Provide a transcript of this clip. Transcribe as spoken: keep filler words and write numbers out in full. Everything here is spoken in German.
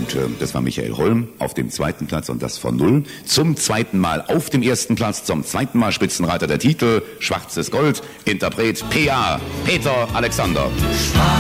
Und äh, das war Michael Holm auf dem zweiten Platz und das von Null. Zum zweiten Mal auf dem ersten Platz, zum zweiten Mal Spitzenreiter der Titel, Schwarzes Gold, Interpret P A, Peter Alexander.